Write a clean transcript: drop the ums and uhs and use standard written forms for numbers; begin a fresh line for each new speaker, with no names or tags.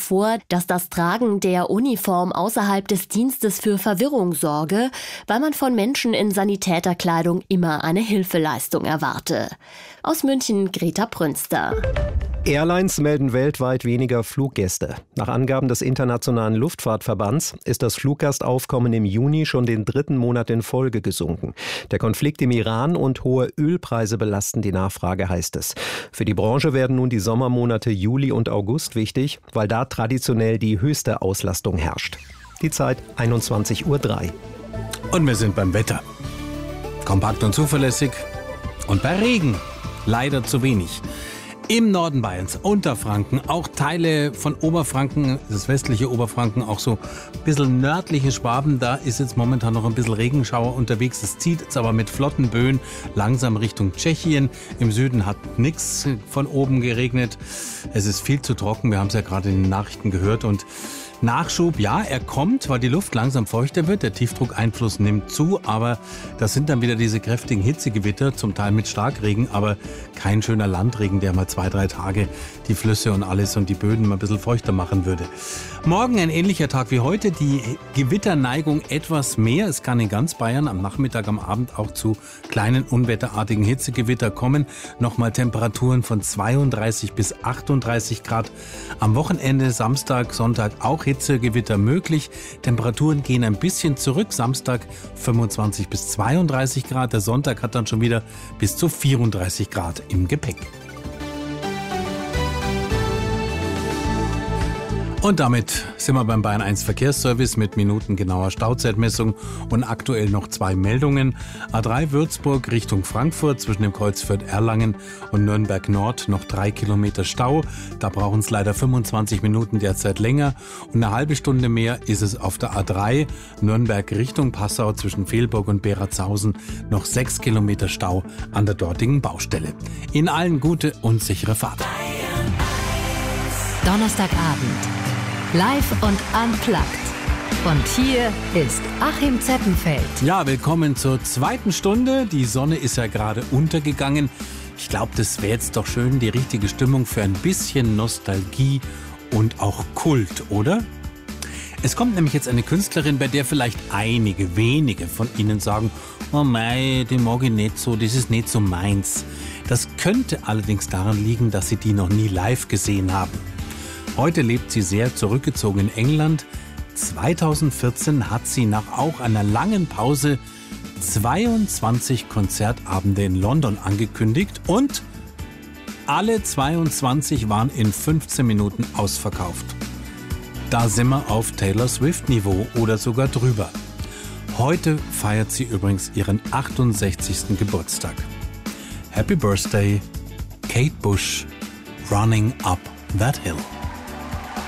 vor, dass das Tragen der Uniform außerhalb des Dienstes für Verwirrung sorge, weil man von Menschen in Sanitäterkleidung immer eine Hilfeleistung erwarte. Aus München Greta Prünster.
Airlines melden weltweit weniger Fluggäste. Nach Angaben des Internationalen Luftfahrtverbands ist das Fluggastaufkommen im Juni schon den 3. Monat in Folge gesunken. Der Konflikt im Iran und hohe Ölpreise belasten die Nachfrage, heißt es. Für die Branche werden nun die Sommermonate Juli und August wichtig, weil da traditionell die höchste Auslastung herrscht. Die Zeit 21:03 Uhr.
Und wir sind beim Wetter. Kompakt und zuverlässig. Und bei Regen leider zu wenig. Im Norden Bayerns, Unterfranken, auch Teile von Oberfranken, das westliche Oberfranken, auch so ein bisschen nördliche Schwaben, da ist jetzt momentan noch ein bisschen Regenschauer unterwegs. Es zieht jetzt aber mit flotten Böen langsam Richtung Tschechien. Im Süden hat nichts von oben geregnet. Es ist viel zu trocken, wir haben es ja gerade in den Nachrichten gehört. Und Nachschub, ja, er kommt, weil die Luft langsam feuchter wird. Der Tiefdruckeinfluss nimmt zu, aber das sind dann wieder diese kräftigen Hitzegewitter, zum Teil mit Starkregen, aber kein schöner Landregen, der mal 2-3 Tage die Flüsse und alles und die Böden mal ein bisschen feuchter machen würde. Morgen ein ähnlicher Tag wie heute, die Gewitterneigung etwas mehr. Es kann in ganz Bayern am Nachmittag, am Abend auch zu kleinen unwetterartigen Hitzegewitter kommen. Nochmal Temperaturen von 32 bis 38 Grad. Am Wochenende, Samstag, Sonntag auch Hitzegewitter möglich. Temperaturen gehen ein bisschen zurück. Samstag 25 bis 32 Grad. Der Sonntag hat dann schon wieder bis zu 34 Grad im Gepäck. Und damit sind wir beim Bayern 1 Verkehrsservice mit minutengenauer Stauzeitmessung und aktuell noch 2 Meldungen. A3 Würzburg Richtung Frankfurt zwischen dem Kreuz Fürth-Erlangen und Nürnberg Nord noch 3 Kilometer Stau. Da brauchen es leider 25 Minuten derzeit länger. Und eine halbe Stunde mehr ist es auf der A3 Nürnberg Richtung Passau zwischen Velburg und Beratshausen noch 6 Kilometer Stau an der dortigen Baustelle. Ihnen allen gute und sichere Fahrt.
Donnerstagabend. Live und unplugged. Und hier ist Achim Zeppenfeld.
Ja, willkommen zur zweiten Stunde. Die Sonne ist ja gerade untergegangen. Ich glaube, das wäre jetzt doch schön die richtige Stimmung für ein bisschen Nostalgie und auch Kult, oder? Es kommt nämlich jetzt eine Künstlerin, bei der vielleicht wenige von Ihnen sagen, oh mei, die mag ich nicht so, das ist nicht so meins. Das könnte allerdings daran liegen, dass Sie die noch nie live gesehen haben. Heute lebt sie sehr zurückgezogen in England. 2014 hat sie nach auch einer langen Pause 22 Konzertabende in London angekündigt und alle 22 waren in 15 Minuten ausverkauft. Da sind wir auf Taylor Swift-Niveau oder sogar drüber. Heute feiert sie übrigens ihren 68. Geburtstag. Happy Birthday, Kate Bush, Running Up That Hill.